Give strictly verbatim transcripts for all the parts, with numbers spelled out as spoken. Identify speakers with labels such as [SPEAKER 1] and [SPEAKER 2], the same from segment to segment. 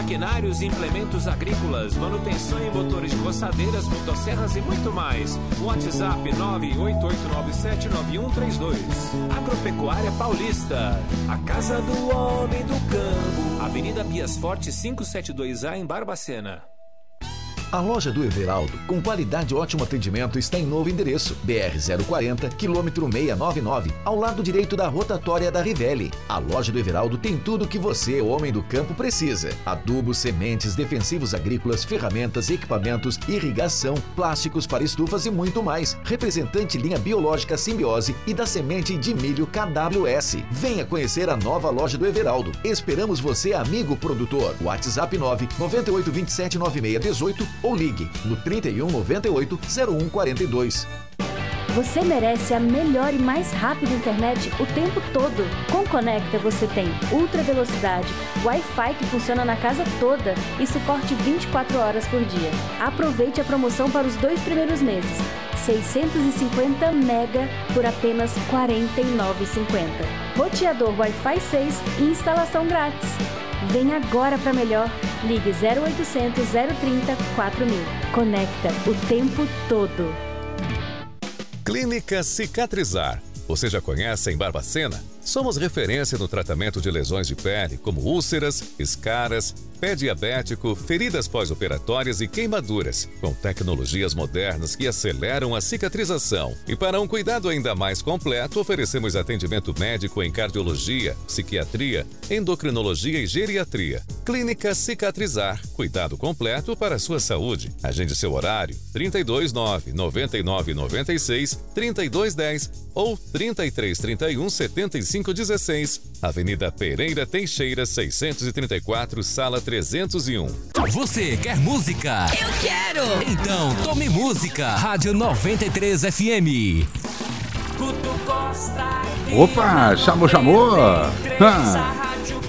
[SPEAKER 1] maquinários e implementos agrícolas, manutenção em motores de roçadeiras, motosserras e muito mais. WhatsApp nove oito oito nove sete nove um três dois. Agropecuária Paulista, a casa do homem do campo. Avenida Bias Forte quinhentos e setenta e dois A em Barbacena.
[SPEAKER 2] A loja do Everaldo, com qualidade e ótimo atendimento, está em novo endereço, B R zero quarenta, quilômetro seiscentos e noventa e nove, ao lado direito da rotatória da Rivelli. A loja do Everaldo tem tudo o que você, homem do campo, precisa: adubos, sementes, defensivos agrícolas, ferramentas, equipamentos, irrigação, plásticos para estufas e muito mais. Representante linha biológica Simbiose e da semente de milho K W S. Venha conhecer a nova loja do Everaldo. Esperamos você, amigo produtor. WhatsApp nove nove oito dois sete nove seis um oito ou ligue no trinta e um, noventa e oito, zero um quarenta e dois.
[SPEAKER 3] Você merece a melhor e mais rápida internet o tempo todo. Com Conecta você tem ultra velocidade, Wi-Fi que funciona na casa toda e suporte vinte e quatro horas por dia. Aproveite a promoção para os dois primeiros meses. seiscentos e cinquenta mega por apenas quarenta e nove reais e cinquenta centavos. Roteador Wi-Fi seis e instalação grátis. Vem agora para melhor. Ligue zero oitocentos, zero trinta, quatro mil. Conecta o tempo todo.
[SPEAKER 4] Clínica Cicatrizar. Você já conhece em Barbacena? Somos referência no tratamento de lesões de pele, como úlceras, escaras, pé diabético, feridas pós-operatórias e queimaduras, com tecnologias modernas que aceleram a cicatrização. E para um cuidado ainda mais completo, oferecemos atendimento médico em cardiologia, psiquiatria, endocrinologia e geriatria. Clínica Cicatrizar. Cuidado completo para a sua saúde. Agende seu horário trinta e dois, nove, noventa e nove, noventa e seis, trinta e dois, dez ou trinta e três, trinta e um, setenta e cinco, dezesseis. Avenida Pereira Teixeira, seiscentos e trinta e quatro, sala trezentos e um.
[SPEAKER 5] Você quer música?
[SPEAKER 6] Eu quero!
[SPEAKER 5] Então tome música. Rádio noventa e três F M.
[SPEAKER 7] Opa, chamou, chamou! Ah.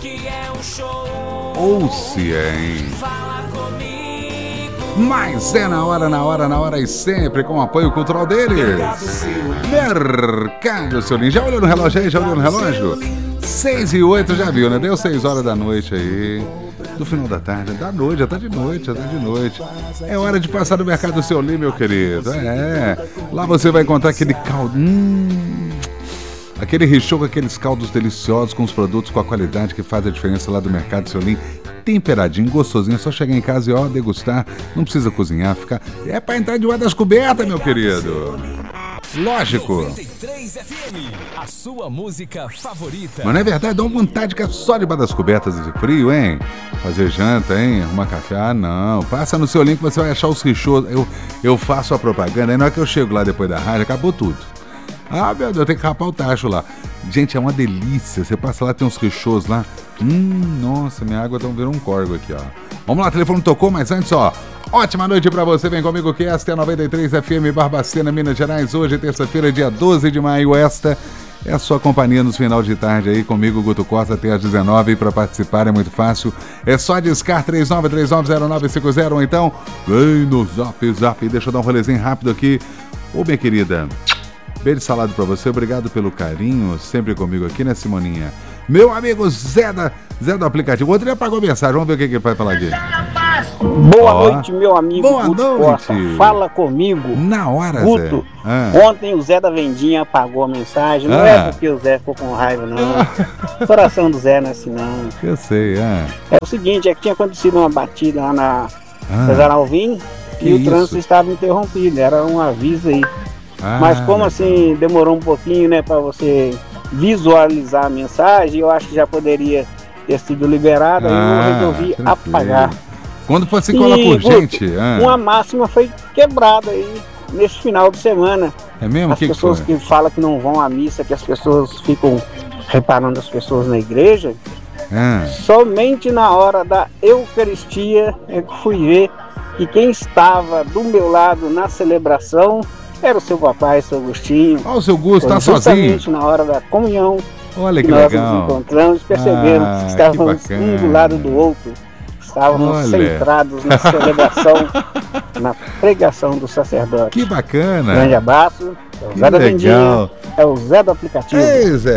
[SPEAKER 7] Ouça, hein? Mas é na hora, na hora, na hora e sempre com o apoio cultural deles. Mercado Seu Já olhou no relógio aí? Já olhou no relógio? seis e oito, já viu, né? Deu seis horas da noite aí. Do final da tarde, da noite, já tá de noite, já tá de noite. É hora de passar no Mercado Seu, meu querido. É, lá você vai encontrar aquele caldo... Hum... Aquele recheio com aqueles caldos deliciosos, com os produtos com a qualidade que faz a diferença lá do Mercado Seu Lim. Temperadinho, gostosinho, é só chegar em casa e ó, degustar. Não precisa cozinhar, ficar... É pra entrar debaixo das cobertas, meu querido. Lógico.
[SPEAKER 5] noventa e três F M, a sua música favorita.
[SPEAKER 7] Mas não é verdade, dá uma vontade de ficar só debaixo das cobertas de frio, hein? Fazer janta, hein? Arrumar café. Ah, não. Passa no seu link que você vai achar os rechôs. Eu, eu faço a propaganda, aí na hora que eu chego lá depois da rádio, acabou tudo. Ah, meu Deus, eu tenho que rapar o tacho lá. Gente, é uma delícia. Você passa lá, tem uns rechôs lá. Hum, nossa, minha água tá virando um corgo aqui, ó. Vamos lá, o telefone tocou, mas antes, ó. Ótima noite pra você, vem comigo que esta é a noventa e três F M Barbacena, Minas Gerais. Hoje, terça-feira, dia doze de maio. Esta é a sua companhia nos final de tarde aí, comigo, Guto Costa, até às dezenove. Para participar é muito fácil. É só discar três nove três nove zero nove cinco zero ou então vem no Zap Zap. Deixa eu dar um rolezinho rápido aqui. Ô, minha querida, beijo salado pra você, obrigado pelo carinho, sempre comigo aqui, né, Simoninha? Meu amigo Zé, da, Zé do aplicativo. O Rodrigo apagou a mensagem, vamos ver o que, que ele vai falar aqui.
[SPEAKER 8] Boa Ó. noite, meu amigo
[SPEAKER 7] Boa
[SPEAKER 8] Guto
[SPEAKER 7] noite.
[SPEAKER 8] Costa. Fala comigo.
[SPEAKER 7] Na hora,
[SPEAKER 8] Guto,
[SPEAKER 7] Zé. Ah.
[SPEAKER 8] Ontem o Zé da Vendinha apagou a mensagem. Não
[SPEAKER 7] Ah.
[SPEAKER 8] é porque o Zé ficou com raiva, não. O coração do Zé não é assim, não.
[SPEAKER 7] Eu sei, é.
[SPEAKER 8] É o seguinte, é que tinha acontecido uma batida lá na
[SPEAKER 7] Ah.
[SPEAKER 8] Cesar Alvim
[SPEAKER 7] Que
[SPEAKER 8] e o
[SPEAKER 7] isso?
[SPEAKER 8] trânsito estava interrompido. Era um aviso aí.
[SPEAKER 7] Ah,
[SPEAKER 8] Mas como assim demorou um pouquinho, né, para você visualizar a mensagem, eu acho que já poderia ter sido liberado, aí
[SPEAKER 7] Ah,
[SPEAKER 8] eu resolvi
[SPEAKER 7] tranquilo.
[SPEAKER 8] apagar.
[SPEAKER 7] Quando for se cola
[SPEAKER 8] E,
[SPEAKER 7] por
[SPEAKER 8] Guto,
[SPEAKER 7] gente. Ah.
[SPEAKER 8] Uma máxima foi quebrada aí nesse final de semana.
[SPEAKER 7] É mesmo?
[SPEAKER 8] As
[SPEAKER 7] Que que
[SPEAKER 8] pessoas
[SPEAKER 7] foi?
[SPEAKER 8] que falam que não vão à missa, que as pessoas ficam reparando as pessoas na igreja,
[SPEAKER 7] Ah.
[SPEAKER 8] somente na hora da Eucaristia é que fui ver que quem estava do meu lado na celebração era o seu papai, seu Agostinho.
[SPEAKER 7] Ó, o seu Gusto tá
[SPEAKER 8] Foi
[SPEAKER 7] sozinho.
[SPEAKER 8] justamente na hora da comunhão.
[SPEAKER 7] Olha que
[SPEAKER 8] nós
[SPEAKER 7] legal.
[SPEAKER 8] nos encontramos, percebemos
[SPEAKER 7] Ah,
[SPEAKER 8] que estávamos
[SPEAKER 7] que
[SPEAKER 8] um do
[SPEAKER 7] bacana.
[SPEAKER 8] lado do outro. Estávamos
[SPEAKER 7] Olha.
[SPEAKER 8] centrados na celebração, na pregação do sacerdote.
[SPEAKER 7] Que bacana.
[SPEAKER 8] Grande abraço. É o
[SPEAKER 7] Que
[SPEAKER 8] Zé da
[SPEAKER 7] legal.
[SPEAKER 8] Vendinha. É o Zé do aplicativo.
[SPEAKER 7] Ei, Zé.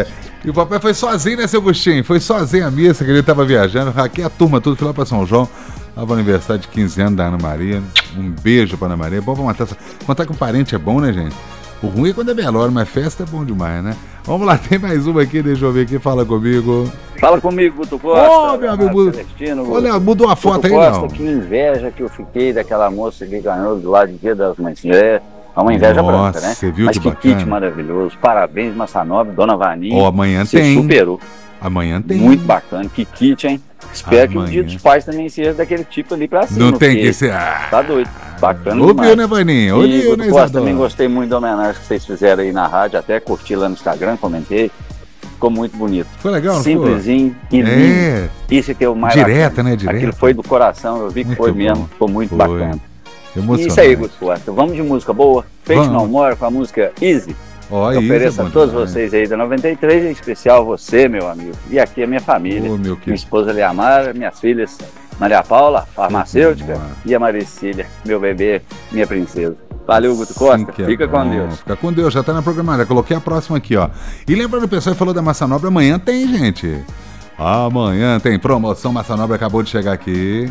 [SPEAKER 7] E o papai foi sozinho, né, seu Agostinho? Foi sozinho a missa, que ele tava viajando. Aqui a turma tudo foi lá pra São João. Tava no aniversário de quinze anos da Ana Maria. Um beijo pra Ana Maria. É bom pra matar essa... Contar com parente é bom, né, gente? O ruim é quando é velório, mas festa é bom demais, né? Vamos lá, tem mais uma aqui, deixa eu ver aqui. Fala comigo.
[SPEAKER 6] Fala comigo, Guto Costa.
[SPEAKER 7] Ô, oh, meu amigo. Olha, mudou a foto
[SPEAKER 6] Guto
[SPEAKER 7] aí,
[SPEAKER 6] Costa,
[SPEAKER 7] não.
[SPEAKER 6] Que inveja que eu fiquei daquela moça que ganhou do lado de Dia das Mães. É uma inveja
[SPEAKER 7] Nossa,
[SPEAKER 6] branca, né?
[SPEAKER 7] Você viu
[SPEAKER 6] Mas
[SPEAKER 7] que,
[SPEAKER 6] que
[SPEAKER 7] bacana.
[SPEAKER 6] kit maravilhoso. Parabéns, Massanobre, Dona Vaninha.
[SPEAKER 7] Ó, oh, amanhã
[SPEAKER 6] Você
[SPEAKER 7] tem.
[SPEAKER 6] superou.
[SPEAKER 7] Amanhã tem.
[SPEAKER 6] Muito bacana. Que kit, hein? Espero
[SPEAKER 7] Amanhã.
[SPEAKER 6] que o Dia dos Pais também seja daquele tipo ali pra cima.
[SPEAKER 7] Não tem que ser. Ah,
[SPEAKER 6] tá doido. Bacana
[SPEAKER 7] ouviu,
[SPEAKER 6] demais.
[SPEAKER 7] né, Vaninha?
[SPEAKER 6] E,
[SPEAKER 7] Ouviu,
[SPEAKER 6] Guto
[SPEAKER 7] né,
[SPEAKER 6] Costa,
[SPEAKER 7] Isadora?
[SPEAKER 6] também gostei muito da homenagem que vocês fizeram aí na rádio. Até curti lá no Instagram, comentei. Ficou muito bonito.
[SPEAKER 7] Foi legal, não
[SPEAKER 6] Simplesinho
[SPEAKER 7] foi?
[SPEAKER 6] e lindo.
[SPEAKER 7] É.
[SPEAKER 6] Isso que é o mais
[SPEAKER 7] Direta,
[SPEAKER 6] bacana.
[SPEAKER 7] né? Direta.
[SPEAKER 6] Aquilo foi do coração, eu vi que
[SPEAKER 7] Muito
[SPEAKER 6] foi
[SPEAKER 7] bom.
[SPEAKER 6] mesmo. Ficou muito
[SPEAKER 7] Foi.
[SPEAKER 6] bacana.
[SPEAKER 7] Emocionante.
[SPEAKER 6] Isso aí, Guto Costa. Vamos de música boa? Peixe
[SPEAKER 7] Vamos.
[SPEAKER 6] Não More com a música Easy.
[SPEAKER 7] Ó,
[SPEAKER 6] Eu
[SPEAKER 7] isso
[SPEAKER 6] ofereço
[SPEAKER 7] é bom
[SPEAKER 6] a todos
[SPEAKER 7] demais.
[SPEAKER 6] vocês aí da noventa e três, em especial você, meu amigo. E aqui a minha família.
[SPEAKER 7] Ô, meu
[SPEAKER 6] Minha
[SPEAKER 7] querido.
[SPEAKER 6] esposa Leamara, minhas filhas Maria Paula, farmacêutica,
[SPEAKER 7] Boa.
[SPEAKER 6] e a Maricília, meu bebê, minha princesa. Valeu, Guto Costa.
[SPEAKER 7] Sim que é
[SPEAKER 6] Fica com
[SPEAKER 7] bom.
[SPEAKER 6] Deus.
[SPEAKER 7] Fica com Deus, já tá na programada. Coloquei a próxima aqui, ó. E lembrando, o pessoal que falou da Massa Nobre, amanhã tem, gente. Amanhã tem promoção. Massa Nobre acabou de chegar aqui.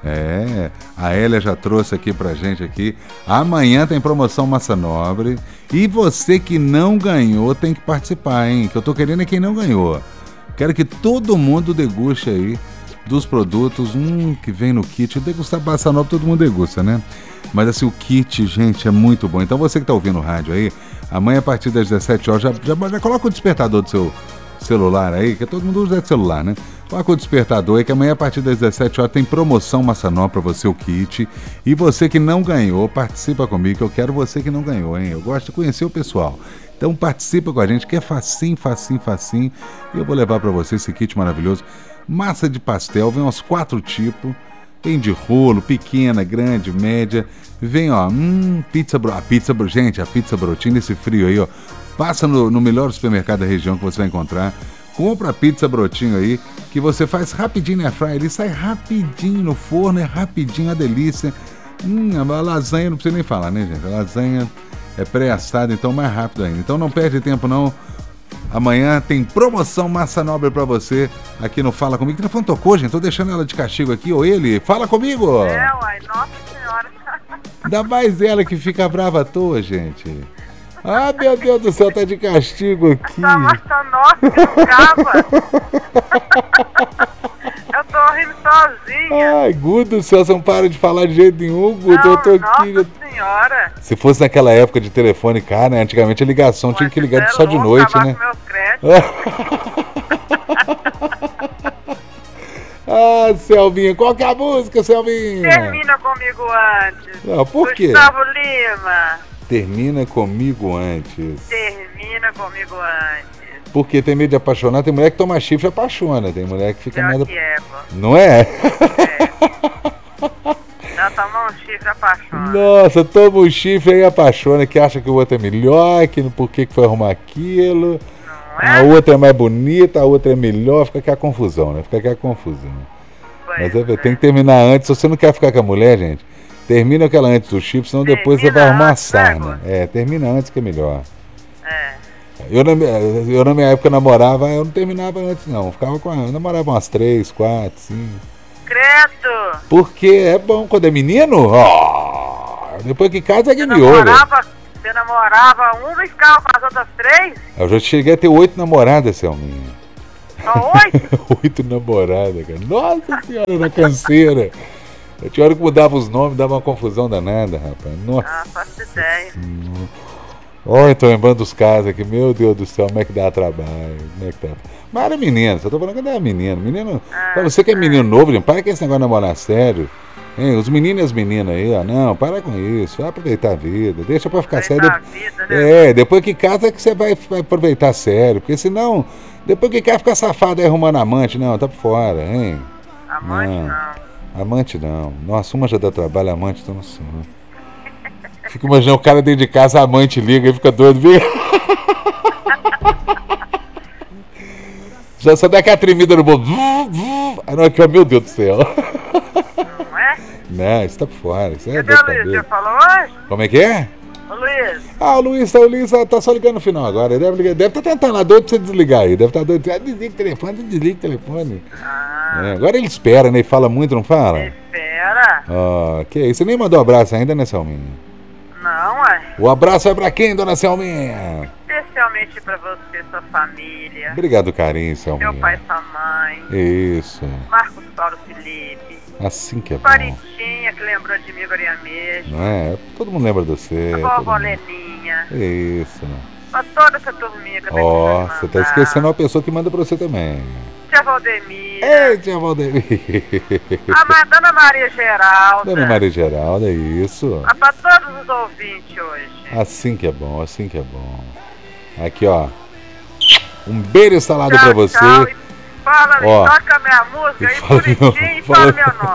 [SPEAKER 7] É, a Hélia já trouxe aqui pra gente aqui. Amanhã tem promoção Massa Nobre. E você que não ganhou tem que participar, hein? Que eu tô querendo é quem não ganhou. Quero que todo mundo deguste aí dos produtos, um que vem no kit. Degustar Massa Nobre todo mundo degusta, né? Mas assim, o kit, gente, é muito bom. Então você que tá ouvindo o rádio aí, amanhã a partir das dezessete horas, já, já, já coloca o despertador do seu celular aí, que todo mundo usa celular, né? Coloca o despertador aí, que amanhã a partir das dezessete horas tem promoção Massa Nobre pra você, o kit. E você que não ganhou, participa comigo, que eu quero você que não ganhou, hein? Eu gosto de conhecer o pessoal. Então participa com a gente, que é facinho, facinho, facinho. E eu vou levar pra você esse kit maravilhoso. Massa de pastel, vem uns quatro tipos. Tem de rolo, pequena, grande, média. Vem, ó, hum, pizza, bro... a pizza, bro... gente, a pizza brotinho nesse frio aí, ó. Passa no, no melhor supermercado da região que você vai encontrar. Compra a pizza brotinho aí, que você faz rapidinho na airfryer. Ele sai rapidinho no forno, é rapidinho, uma delícia. Hum, a lasanha, não precisa nem falar, né, gente? A lasanha é pré-assada, então mais rápido ainda. Então não perde tempo, não. Amanhã tem promoção Massa Nobre pra você aqui no Fala Comigo. Que telefone tocou, gente? Tô deixando ela de castigo aqui, ou ele. Fala comigo!
[SPEAKER 9] É, uai, nossa senhora.
[SPEAKER 7] Ainda mais ela que fica brava à toa, gente. Ah, meu Deus do céu, tá de castigo aqui.
[SPEAKER 9] Tá marcando, nossa, que escapa. Eu tô rindo sozinha.
[SPEAKER 7] Ai, Guto do céu, você não para de falar de jeito nenhum, Guto.
[SPEAKER 9] Não,
[SPEAKER 7] Eu tô aqui.
[SPEAKER 9] nossa senhora.
[SPEAKER 7] Se fosse naquela época de telefone, cara, né? Antigamente a ligação tinha que ligar só de
[SPEAKER 9] louco,
[SPEAKER 7] noite,
[SPEAKER 9] acabar
[SPEAKER 7] né?
[SPEAKER 9] com meus créditos.
[SPEAKER 7] Ah, Selvinha, qual que é a música, Selvinha?
[SPEAKER 9] Termina comigo antes.
[SPEAKER 7] Não, por quê?
[SPEAKER 9] Gustavo Lima.
[SPEAKER 7] Termina comigo antes.
[SPEAKER 9] Termina comigo antes.
[SPEAKER 7] Porque tem medo de apaixonar, tem mulher que toma chifre e apaixona, tem mulher que fica
[SPEAKER 9] Pior
[SPEAKER 7] mais...
[SPEAKER 9] que é, pô.
[SPEAKER 7] Não é?
[SPEAKER 9] É. Já tomou um chifre, apaixona.
[SPEAKER 7] Nossa, toma um chifre e apaixona, que acha que o outro é melhor, que por que que foi arrumar aquilo.
[SPEAKER 9] Não é?
[SPEAKER 7] A outra é mais bonita, a outra é melhor, fica aquela confusão, né? Fica aquela confusão.
[SPEAKER 9] Pois
[SPEAKER 7] Mas é,
[SPEAKER 9] é.
[SPEAKER 7] tem que terminar antes, se você não quer ficar com a mulher, gente, termina aquela antes do chifre, senão depois você vai
[SPEAKER 9] Termina
[SPEAKER 7] arrumar
[SPEAKER 9] antes,
[SPEAKER 7] sarna.
[SPEAKER 9] né,
[SPEAKER 7] É, termina antes que é melhor.
[SPEAKER 9] É.
[SPEAKER 7] Eu na, minha- eu na minha época namorava, eu não terminava antes não, ficava com a, eu namorava umas três, quatro, cinco.
[SPEAKER 9] Credo.
[SPEAKER 7] Porque é bom quando é menino, ó, depois que casa é
[SPEAKER 9] Você
[SPEAKER 7] game over.
[SPEAKER 9] namorava, você namorava uma e ficava com as outras três?
[SPEAKER 7] Eu já cheguei a ter oito namoradas, Selminha.
[SPEAKER 9] Só oito?
[SPEAKER 7] Oito namoradas, cara. Nossa senhora, na canseira. Eu tinha hora que mudava os nomes, dava uma confusão danada, rapaz. Nossa.
[SPEAKER 9] Ah, faço ideia.
[SPEAKER 7] Olha, tô lembrando dos casos aqui, meu Deus do céu, como é que dá trabalho, como é que tá. Mas era menino, só tô falando que era menino. Menino, pra você que é menino novo, gente, para com esse negócio de namorar sério. Hein, os meninos e as meninas aí, ó, não, para com isso, vai aproveitar a vida, deixa pra ficar sério.
[SPEAKER 9] Aproveitar a vida, né?
[SPEAKER 7] É, depois que casa é que você vai, vai aproveitar sério, porque senão, depois que quer ficar safado aí arrumando amante, não, tá por fora, hein?
[SPEAKER 9] Amante
[SPEAKER 7] Não.
[SPEAKER 9] não.
[SPEAKER 7] Amante não. Nossa, uma já dá trabalho, amante tô no céu. Fica imaginando o cara dentro de casa, a amante liga e fica doido, viu? Já só dá aquela tremida no bolso. Aí não é que, meu Deus do céu.
[SPEAKER 9] Não é?
[SPEAKER 7] Não, isso tá por fora. Isso é
[SPEAKER 9] Cadê
[SPEAKER 7] dor
[SPEAKER 9] o
[SPEAKER 7] de
[SPEAKER 9] Luiz? Você
[SPEAKER 7] cabeça.
[SPEAKER 9] falou hoje?
[SPEAKER 7] Como é que é?
[SPEAKER 9] O Luiz?
[SPEAKER 7] Ah, o Luiz, o Luiz tá só ligando no final agora. Ele deve estar deve tá tentando lá, doido pra você desligar aí. Deve estar tá doido. Ah, desliga o telefone, desliga o telefone.
[SPEAKER 9] Ah.
[SPEAKER 7] É, agora ele espera, né? Ele fala muito, não fala?
[SPEAKER 9] Espera.
[SPEAKER 7] Ah, que isso. Você nem mandou abraço ainda, né, Selminha?
[SPEAKER 9] Não, ué.
[SPEAKER 7] O abraço é pra quem, dona Selminha?
[SPEAKER 9] Especialmente pra você, sua família.
[SPEAKER 7] Obrigado, carinho, Selminha.
[SPEAKER 9] Meu pai e sua mãe.
[SPEAKER 7] Isso.
[SPEAKER 9] Marcos Paulo Felipe.
[SPEAKER 7] Assim que é bom.
[SPEAKER 9] Paritinha, que lembrou de mim agora mesmo.
[SPEAKER 7] Não é? Todo mundo lembra de você.
[SPEAKER 9] A vovó
[SPEAKER 7] mundo...
[SPEAKER 9] Leninha.
[SPEAKER 7] Isso.
[SPEAKER 9] Pra toda essa turminha que eu
[SPEAKER 7] Ó, oh, você tá esquecendo uma pessoa que manda pra você também.
[SPEAKER 9] Tia Valdemir.
[SPEAKER 7] Ei, tia Valdemir.
[SPEAKER 9] A Dona Maria Geralda.
[SPEAKER 7] Dona Maria Geralda, é isso.
[SPEAKER 9] Ah, pra todos os ouvintes hoje.
[SPEAKER 7] Assim que é bom, assim que é bom. Aqui, ó. Um beijo instalado
[SPEAKER 9] tchau,
[SPEAKER 7] pra você.
[SPEAKER 9] Tchau. E fala,
[SPEAKER 7] ó,
[SPEAKER 9] toca minha música aí
[SPEAKER 7] fala
[SPEAKER 9] bonitinho
[SPEAKER 7] meu,
[SPEAKER 9] e fala, fala meu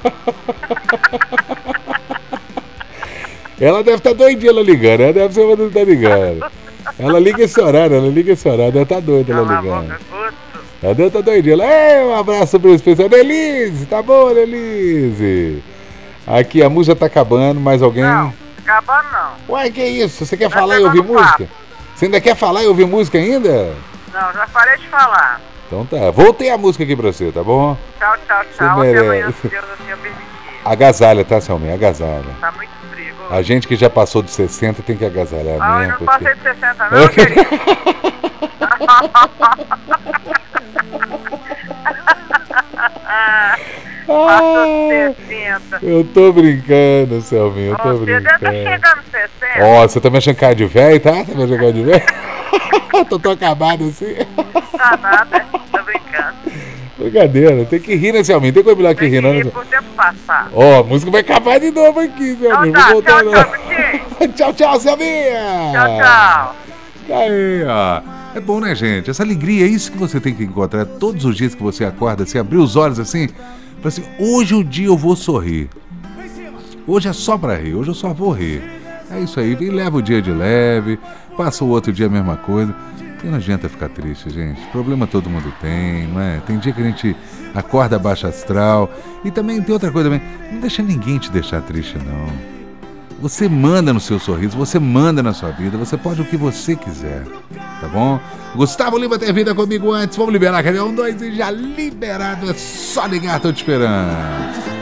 [SPEAKER 9] nome.
[SPEAKER 7] Ela deve estar tá doidinha ela ligando, ela deve ser uma que tá ligando. Ela liga esse horário, ela liga esse horário, ela tá doida ela ligando. Ela deve estar tá doidinha. Ela, ei, um abraço pro especial. Delise, tá bom, Delise? Aqui a música tá acabando, mais alguém?
[SPEAKER 9] Não, acabando não.
[SPEAKER 7] Ué, que isso? Você quer falar e ouvir música? Papo. Você ainda quer falar e ouvir música ainda?
[SPEAKER 9] Não, já parei de falar.
[SPEAKER 7] Então tá, voltei a música aqui pra você, tá bom?
[SPEAKER 9] Tchau, tchau, tchau. Até amanhã, se Deus assim eu permitir.
[SPEAKER 7] Agasalha, tá, Selminha? Agasalha.
[SPEAKER 9] Tá muito frio.
[SPEAKER 7] A gente que já passou de sessenta tem que agasalhar
[SPEAKER 9] ah,
[SPEAKER 7] mesmo.
[SPEAKER 9] Eu não
[SPEAKER 7] porque...
[SPEAKER 9] passei de sessenta não, querido. Passou de sessenta.
[SPEAKER 7] Eu tô brincando, Selminha, eu tô
[SPEAKER 9] você
[SPEAKER 7] brincando.
[SPEAKER 9] Você deve estar chegando sessenta.
[SPEAKER 7] Ó, oh, você tá me achando cara de velho, tá? Tá me achando cara de velho? tô tão acabado assim.
[SPEAKER 9] Tá nada, tô brincando.
[SPEAKER 7] Brincadeira, tem que rir, né, Selminha? Tem como melhor que rir, não?
[SPEAKER 9] Tem que rir por tempo passar.
[SPEAKER 7] Ó, oh, a música vai acabar de novo aqui, Selminha.
[SPEAKER 9] Então, tá,
[SPEAKER 7] vou voltar,
[SPEAKER 9] tchau, tchau,
[SPEAKER 7] tchau, tchau, Selminha.
[SPEAKER 9] Tchau, tchau.
[SPEAKER 7] Aí, ó. É bom, né, gente? Essa alegria é isso que você tem que encontrar todos os dias que você acorda, assim, abrir os olhos assim, para assim, hoje o dia eu vou sorrir. Hoje é só pra rir, hoje eu só vou rir. É isso aí, vem, leva o dia de leve, passa o outro dia a mesma coisa. E não adianta ficar triste, gente. Problema todo mundo tem, não é? Tem dia que a gente acorda baixa astral. E também tem outra coisa também, não deixa ninguém te deixar triste, não. Você manda no seu sorriso, você manda na sua vida, você pode o que você quiser, tá bom? Gustavo Lima tem vida comigo antes, vamos liberar, cadê? Um, dois e já liberado, é só ligar, tô te esperando.